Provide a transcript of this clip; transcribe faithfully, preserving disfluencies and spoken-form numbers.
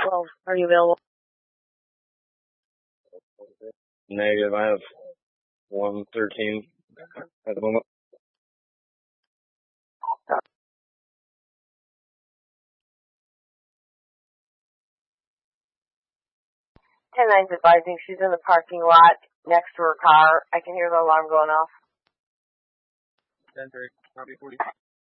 Well, are you available? Negative. I have one thirteen at the moment. ten nine's advising she's in the parking lot next to her car. I can hear the alarm going off. ten three, copy forty.